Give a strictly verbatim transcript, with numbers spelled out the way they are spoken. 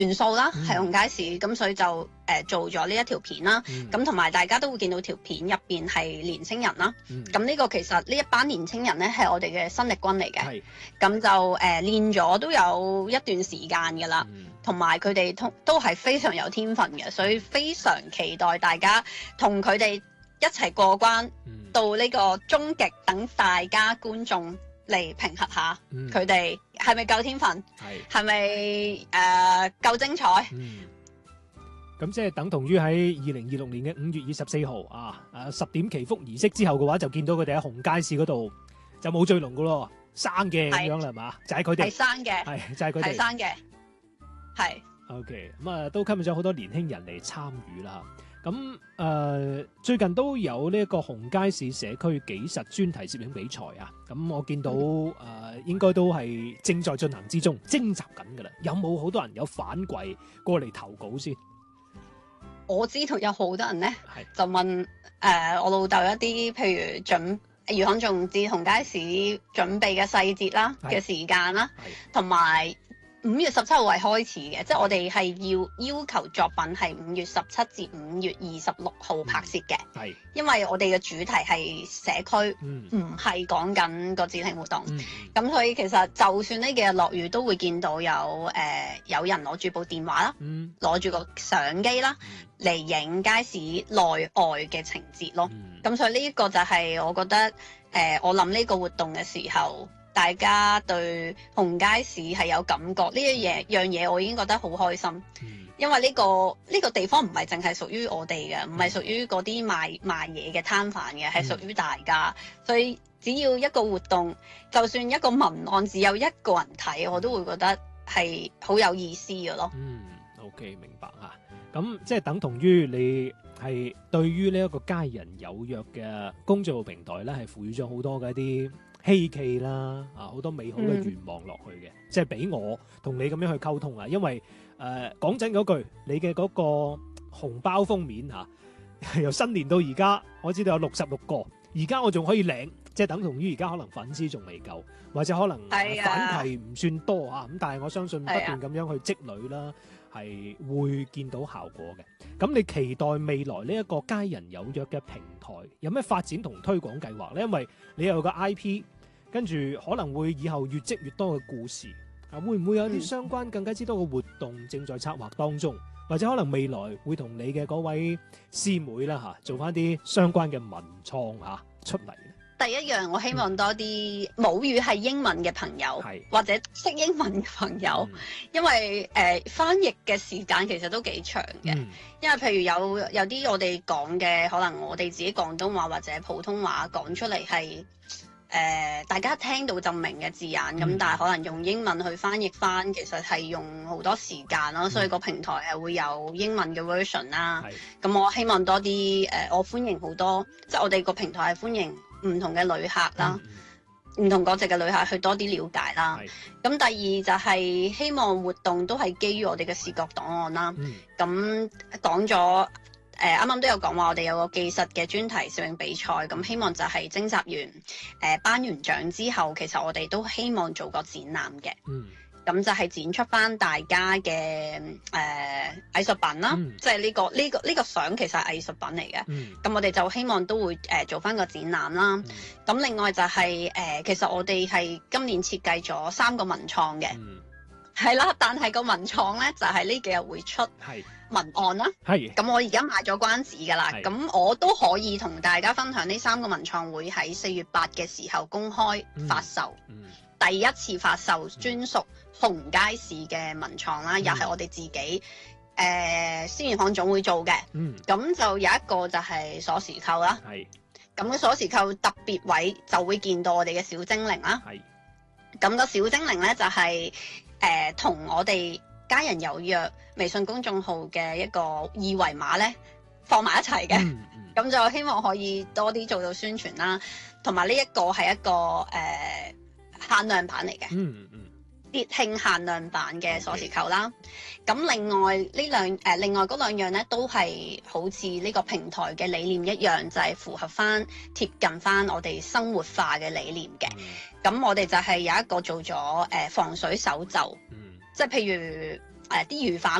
元素啦， 嗯係紅街市，咁所以就誒、呃、做咗呢一條片啦。咁同埋大家都會見到條片入邊係年青人啦。咁呢、 嗯、 個其實呢一班年青人咧係我哋嘅新力軍嚟嘅。 係咁就誒、呃、練咗都有一段時間㗎啦。同埋佢哋通都係非常有天分嘅，所以非常期待大家同佢哋一齊過關、 嗯、 到呢個終極，等大家觀眾嚟評核下佢哋係咪夠天分，係咪誒夠精彩。 咁、嗯、即係等同於喺二零二六年嘅五月二十四號啊，誒十點祈福儀式之後嘅話，就見到佢哋喺紅街市嗰度就冇醉龍噶咯，生嘅咁樣啦，係嘛？就係佢哋係生嘅， 係就係佢哋係生嘅，係。 OK， 咁啊都吸引咗好多年輕人嚟參與啦。咁誒、呃、最近都有呢一個紅街市社區紀實專題攝影比賽啊。咁我見到誒、呃、應該都係正在進行之中，徵集緊㗎啦。有冇好多人有反饋過嚟投稿先？ 我知道有好多人咧，就問誒、呃、我老豆一啲譬如準魚行種植紅街市準備嘅細節啦嘅時間啦，同埋五月十七號係開始嘅，即係我哋係要要求作品係五月十七至五月二十六號拍攝嘅。係，因為我哋嘅主題係社區，唔係講緊個節慶活動。咁、嗯、所以其實就算呢幾日落雨，都會見到有誒、呃、有人攞住部電話啦，攞住個相機啦嚟影街市內外嘅情節咯。咁、嗯、所以呢一個就係我覺得誒、呃，我諗呢個活動嘅時候，大家對紅街市係有感覺，呢一嘢樣嘢我已經覺得好開心，嗯、因為呢、呢個呢、呢個地方唔係淨係屬於我哋嘅，唔係屬於嗰啲賣賣嘢嘅攤販嘅，係屬於大家。所以只要一個活動，就算一個文案只有一個人睇，我都會覺得係好有意思嘅咯。 嗯 ，OK， 明白啊。咁即係等同於你係對於呢一個家人有約嘅公眾號平台咧，係賦予咗好多嘅一啲希冀啦，啊好多美好嘅願望落去嘅、嗯，即係俾我同你咁樣去溝通啊。因為誒講、呃、真嗰句，你嘅嗰個紅包封面嚇、啊，由新年到而家，我知道有六十六個，而家我仲可以領，即係等同於而家可能粉絲仲未夠，或者可能反饋唔算多啊。咁但係我相信不斷咁樣去積累啦，係會見到效果嘅。咁你期待未來呢一個家人有約嘅平台有咩發展同推廣計劃呢？因為你有個 I P， 跟住可能會以後越積越多嘅故事啊，會唔會有啲相關更加之多嘅活動正在策劃當中，或者可能未來會同你嘅嗰位師妹啦嚇做翻啲相關嘅文創嚇出嚟？ 第一樣，我希望多啲母語係英文嘅朋友，或者識英文嘅朋友，嗯、因為誒、呃、翻譯嘅時間其實都幾長嘅、嗯。因為譬如有有啲我哋講嘅，可能我哋自己廣東話或者普通話講出嚟係誒大家聽到就明嘅字眼，咁、嗯、但係可能用英文去翻譯翻，其實係用好多時間咯、嗯。所以個平台係會有英文嘅 version 啦。咁我希望多啲誒、呃，我歡迎好多，即係我哋個平台係歡迎唔同嘅旅客啦，唔、嗯、同國籍嘅旅客去多啲了解啦。咁第二就係希望活動都係基於我哋嘅視覺檔案啦。咁、嗯、講咗誒，啱、呃、啱都有講話，我哋有個技術嘅專題攝影比賽。咁希望就係徵集完誒頒完獎之後，其實我哋都希望做個展覽嘅。嗯咁就係展出翻大家嘅誒、呃、藝術品啦，即係呢個呢、呢個呢、呢個相其實係藝術品嚟嘅。咁、嗯、我哋就希望都會誒、呃、做翻個展覽啦。咁、嗯、另外就係、是、誒、呃，其實我哋係今年設計咗三個文創嘅，係、嗯、啦。但係個文創咧就係呢幾日會出文案啦。係。咁我而家賣咗關子㗎啦。咁我都可以同大家分享呢三個文創會喺四月八嘅時候公開發售。嗯嗯第一次發售專屬紅街市嘅文創啦，嗯、又係我哋自己誒鮮魚行總會做嘅。嗯，咁就有一個就係鎖匙扣啦。係，咁個鎖匙扣特別位就會見到我哋嘅小精靈啦。係，咁、個小精靈咧就係誒同我哋家人有約微信公眾號嘅一個二維碼咧放埋一齊嘅。咁、嗯、就希望可以多啲做到宣傳啦，同埋呢一個係一個誒。呃限量版嚟嘅，嗯嗯，節慶限量版嘅鎖匙扣啦。咁、okay. 另外呢兩誒、呃，另外嗰兩樣咧，都係好似呢個平台嘅理念一樣，就係、是、符合翻貼近翻我哋生活化嘅理念嘅。咁、嗯、我哋就係有一個做咗誒、呃、防水手袖，嗯，即係譬如誒啲魚販